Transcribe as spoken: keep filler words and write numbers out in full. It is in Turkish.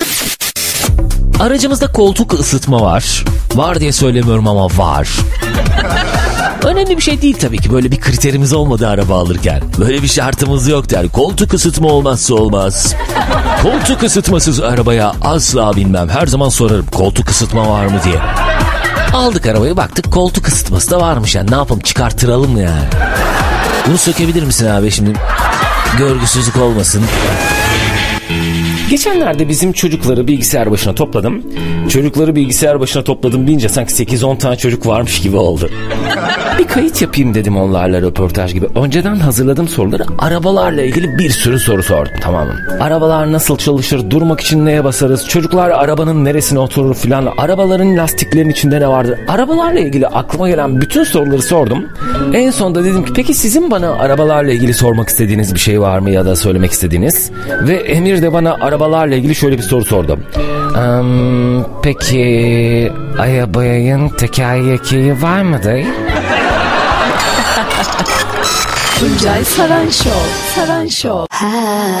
Aracımızda koltuk ısıtma var. Var diye söylemiyorum ama var. Önemli bir şey değil tabii ki. Böyle bir kriterimiz olmadı araba alırken. Böyle bir şartımız yoktu yani. Koltuk ısıtma olmazsa olmaz. Koltuk ısıtmasız arabaya asla binmem. Her zaman sorarım koltuk ısıtma var mı diye. Aldık arabayı, baktık koltuk ısıtması da varmış yani. Ne yapalım, çıkarttıralım yani. Bunu sökebilir misin abi şimdi? Görgüsüzlük olmasın. Geçenlerde bizim çocukları bilgisayar başına topladım. Çocukları bilgisayar başına topladım deyince sanki sekiz on tane çocuk varmış gibi oldu. Bir kayıt yapayım dedim onlarla, röportaj gibi. Önceden hazırladığım soruları, arabalarla ilgili bir sürü soru sordum, tamam mı? Arabalar nasıl çalışır, durmak için neye basarız, çocuklar arabanın neresine oturur filan, arabaların lastiklerinin içinde ne vardır? Arabalarla ilgili aklıma gelen bütün soruları sordum. En sonunda dedim ki peki sizin bana arabalarla ilgili sormak istediğiniz bir şey var mı ya da söylemek istediğiniz? Ve Emir de bana arabalarla ilgili şöyle bir soru sordu. Um, peki arabanın tekerlekleri var mıdır? Tuncay Saran Show. Saran Show. Ha.